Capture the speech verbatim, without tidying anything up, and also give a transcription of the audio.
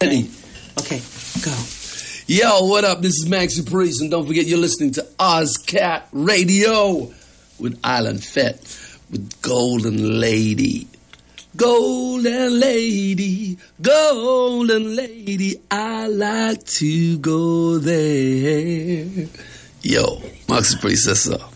Okay. Okay, go. Yo, what up? This is Max Caprice, and don't forget you're listening to OzCat Radio with Island Fett, with Golden Lady. Golden Lady, Golden Lady, I like to go there. Yo, Max Caprice, that's all.